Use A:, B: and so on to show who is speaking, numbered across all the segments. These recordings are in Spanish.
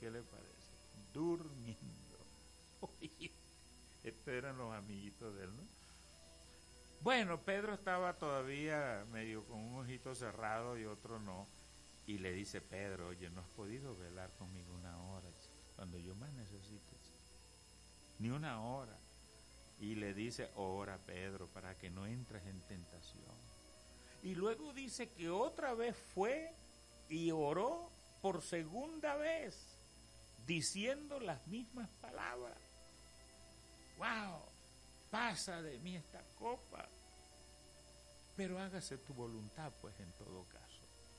A: ¿Qué le parece? Durmiendo. Oye, estos eran los amiguitos de él, ¿no? Bueno, Pedro estaba todavía medio con un ojito cerrado y otro no. Y le dice, Pedro, oye, no has podido velar conmigo una hora, cuando yo más necesite, ni una hora. Y le dice, ora, Pedro, para que no entres en tentación. Y luego dice que otra vez fue y oró por segunda vez, diciendo las mismas palabras. ¡Wow! Pasa de mí esta copa, pero hágase tu voluntad, pues, en todo caso.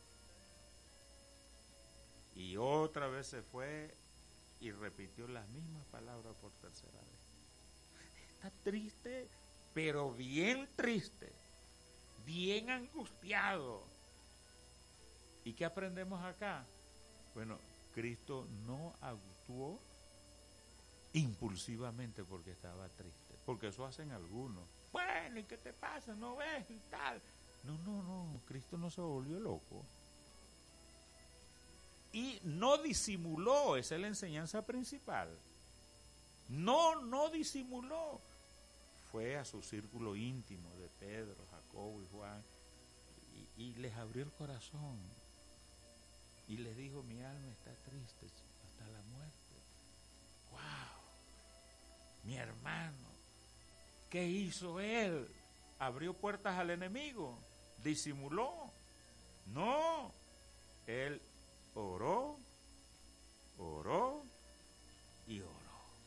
A: Y otra vez se fue y repitió las mismas palabras por tercera vez. Está triste, pero bien triste, bien angustiado. ¿Y qué aprendemos acá? Bueno, Cristo no actuó impulsivamente porque estaba triste, porque eso hacen algunos. Bueno, ¿y qué te pasa? ¿No ves? Y tal. No, Cristo no se volvió loco. Y no disimuló, esa es la enseñanza principal. No disimuló. Fue a su círculo íntimo de Pedro, Jacobo y Juan y les abrió el corazón. Y les dijo, mi alma está triste hasta la muerte. ¡Wow! Mi hermano, ¿qué hizo él? ¿Abrió puertas al enemigo? ¿Disimuló? No, él oró y oró.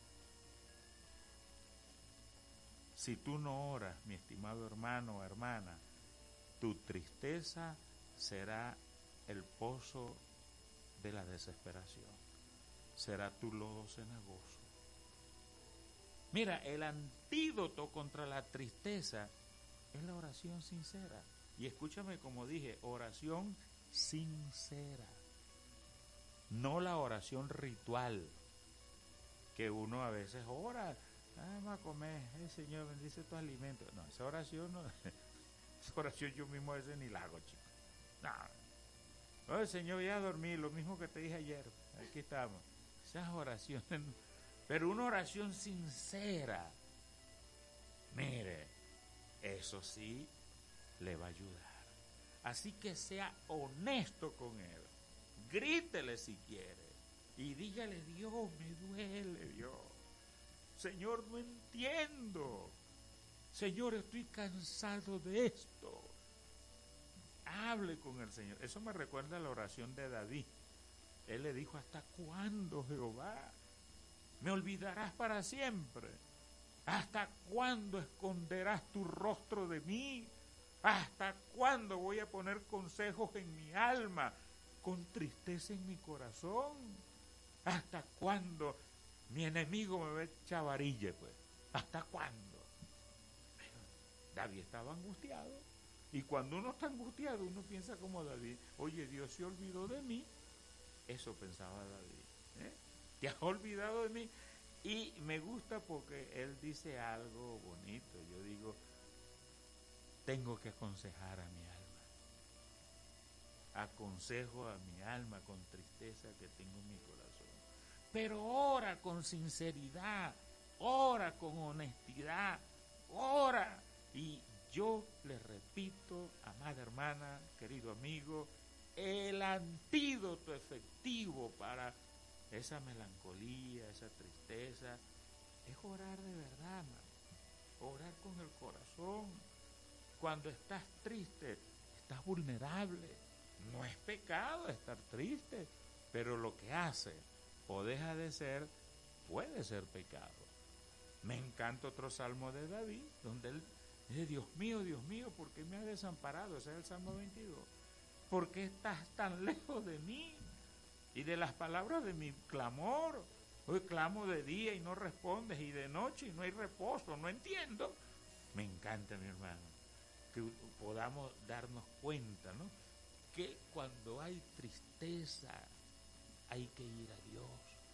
A: Si tú no oras, mi estimado hermano o hermana, tu tristeza será el pozo de la desesperación. Será tu lodo cenagoso. Mira, el antídoto contra la tristeza es la oración sincera. Y escúchame como dije, oración sincera. No la oración ritual, que uno a veces ora, vamos a comer, Señor, bendice tus alimentos. No, esa oración no, esa oración yo mismo a veces ni la hago, chico. No, Señor, voy a dormir, lo mismo que te dije ayer, aquí estamos. Esas oraciones, pero una oración sincera, mire, eso sí le va a ayudar. Así que sea honesto con él, grítele si quiere y dígale, Dios, me duele, Dios. Señor, no entiendo. Señor, estoy cansado de esto. Hable con el Señor. Eso me recuerda a la oración de David. Él le dijo, ¿hasta cuándo, Jehová? ¿Me olvidarás para siempre? ¿Hasta cuándo esconderás tu rostro de mí? ¿Hasta cuándo voy a poner consejos en mi alma, con tristeza en mi corazón? ¿Hasta cuándo mi enemigo me ve chavarille, pues? ¿Hasta cuándo? David estaba angustiado. Y cuando uno está angustiado, uno piensa como David, oye, Dios se olvidó de mí. Eso pensaba David. ¿Te has olvidado de mí? Y me gusta porque él dice algo bonito. Yo digo, tengo que aconsejar a mi alma. Aconsejo a mi alma con tristeza que tengo en mi corazón. Pero ora con sinceridad, ora con honestidad, ora. Y yo le repito, amada hermana, querido amigo, el antídoto efectivo para esa melancolía, esa tristeza, es orar de verdad, man. Orar con el corazón. Cuando estás triste, estás vulnerable. No es pecado estar triste, pero lo que hace o deja de ser, puede ser pecado. Me encanta otro salmo de David, donde él dice, Dios mío, ¿por qué me has desamparado? Ese es el Salmo 22. ¿Por qué estás tan lejos de mí? Y de las palabras de mi clamor. Hoy clamo de día y no respondes, y de noche y no hay reposo, no entiendo. Me encanta, mi hermano, que podamos darnos cuenta, ¿no? Que cuando hay tristeza, hay que ir a Dios.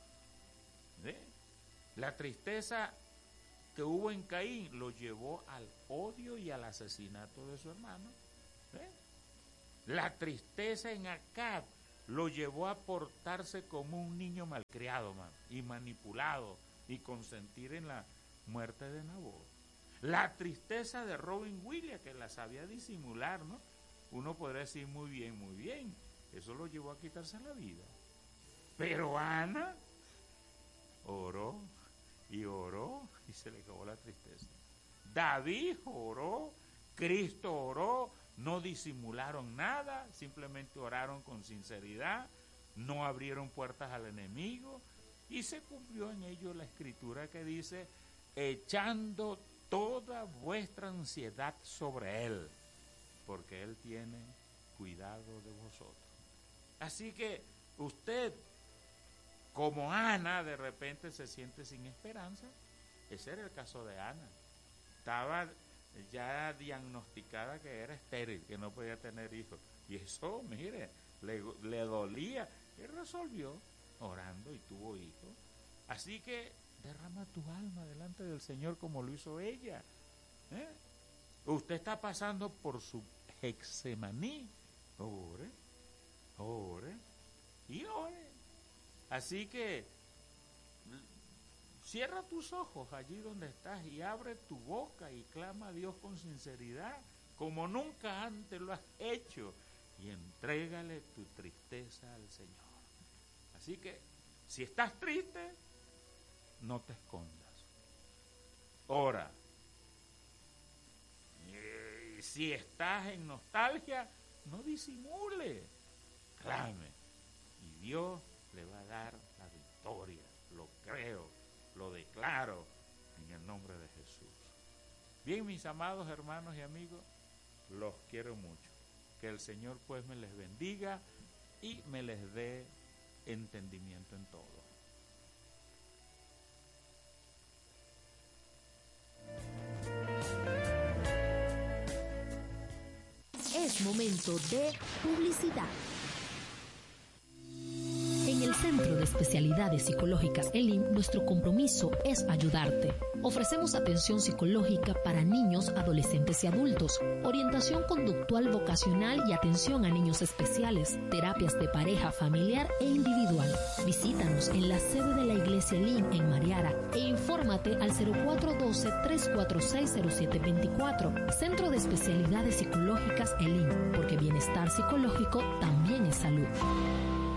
A: La tristeza que hubo en Caín lo llevó al odio y al asesinato de su hermano. La tristeza en Acab lo llevó a portarse como un niño malcriado, man, y manipulado, y consentir en la muerte de Nabot. La tristeza de Robin Williams, que la sabía disimular, ¿no? Uno podría decir muy bien, eso lo llevó a quitarse la vida. Pero Ana oró y se le acabó la tristeza. David oró, Cristo oró, no disimularon nada, simplemente oraron con sinceridad, no abrieron puertas al enemigo, y se cumplió en ello la escritura que dice, echando toda vuestra ansiedad sobre Él, porque Él tiene cuidado de vosotros. Así que usted, como Ana, de repente se siente sin esperanza. Ese era el caso de Ana. Estaba ya diagnosticada que era estéril, que no podía tener hijos. Y eso, mire, le dolía. Y resolvió orando y tuvo hijos. Así que derrama tu alma delante del Señor como lo hizo ella. Usted está pasando por su Getsemaní. Ore y ore. Así que cierra tus ojos allí donde estás y abre tu boca y clama a Dios con sinceridad, como nunca antes lo has hecho, y entrégale tu tristeza al Señor. Así que, si estás triste, no te escondas. Ora. Y si estás en nostalgia, no disimule. Clame. Y Dios le va a dar la victoria. Lo creo, lo declaro en el nombre de Jesús. Bien, mis amados hermanos y amigos, los quiero mucho. Que el Señor pues me les bendiga y me les dé entendimiento en todo.
B: Es momento de publicidad. En el Centro de Especialidades Psicológicas ELIM, nuestro compromiso es ayudarte. Ofrecemos atención psicológica para niños, adolescentes y adultos, orientación conductual vocacional y atención a niños especiales, terapias de pareja, familiar e individual. Visítanos en la sede de la Iglesia ELIM en Mariara e infórmate al 0412-346-0724. Centro de Especialidades Psicológicas ELIM, porque bienestar psicológico también es salud.